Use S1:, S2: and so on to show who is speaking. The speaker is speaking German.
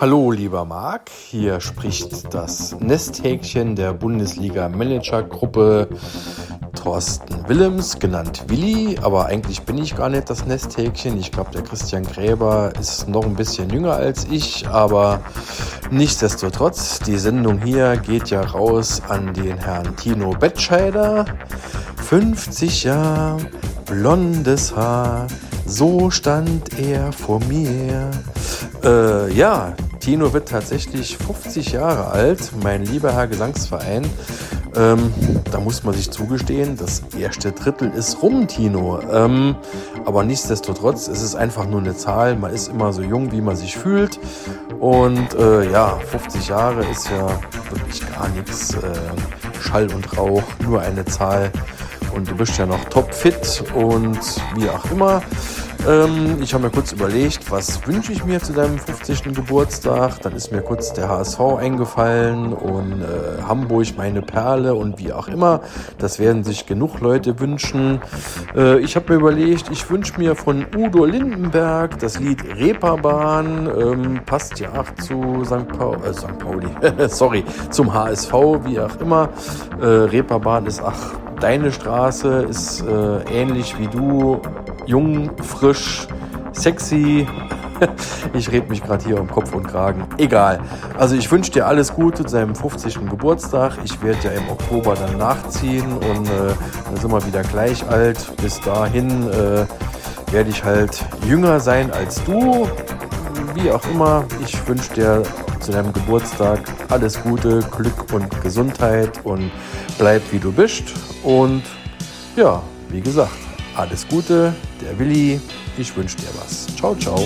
S1: Hallo lieber Marc, hier spricht das Nesthäkchen der Bundesliga-Manager-Gruppe Thorsten Willems, genannt Willi, aber eigentlich bin ich gar nicht das Nesthäkchen. Ich glaube, der Christian Gräber ist noch ein bisschen jünger als ich, aber nichtsdestotrotz, die Sendung hier geht ja raus an den Herrn Tino Bettscheider. 50 Jahre, blondes Haar, so stand er vor mir. Ja, Tino wird tatsächlich 50 Jahre alt, mein lieber Herr Gesangsverein. Da muss man sich zugestehen, das erste Drittel ist rum, Tino. Aber nichtsdestotrotz, es ist einfach nur eine Zahl. Man ist immer so jung, wie man sich fühlt. Und ja, 50 Jahre ist ja wirklich gar nichts. Schall und Rauch, nur eine Zahl. Und du bist ja noch topfit und wie auch immer. Ich habe mir kurz überlegt, was wünsche ich mir zu deinem 50. Geburtstag. Dann ist mir kurz der HSV eingefallen und Hamburg meine Perle und wie auch immer. Das werden sich genug Leute wünschen. Ich habe mir überlegt, ich wünsche mir von Udo Lindenberg das Lied Reeperbahn. Passt ja auch zu St. Pauli, sorry, zum HSV, wie auch immer. Reeperbahn ist deine Straße, ist ähnlich wie du, jung, frisch, sexy. Ich rede mich gerade hier um Kopf und Kragen. Egal. Also ich wünsche dir alles Gute zu deinem 50. Geburtstag. Ich werde ja im Oktober dann nachziehen und dann sind wir wieder gleich alt. Bis dahin werde ich halt jünger sein als du. Wie auch immer, ich wünsche dir zu deinem Geburtstag alles Gute, Glück und Gesundheit und bleib wie du bist. Und ja, wie gesagt, alles Gute, der Willi. Ich wünsche dir was. Ciao, ciao.